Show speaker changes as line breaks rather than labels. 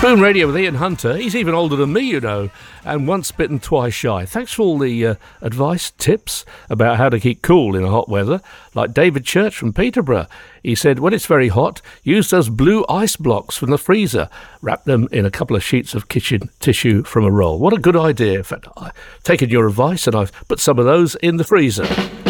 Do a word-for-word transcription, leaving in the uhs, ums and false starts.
Boom Radio with Ian Hunter. He's even older than me, you know, and once bitten, twice shy. Thanks for all the uh, advice, tips about how to keep cool in hot weather. Like David Church from Peterborough. He said, when it's very hot, use those blue ice blocks from the freezer. Wrap them in a couple of sheets of kitchen tissue from a roll. What a good idea. In fact, I've taken your advice and I've put some of those in the freezer.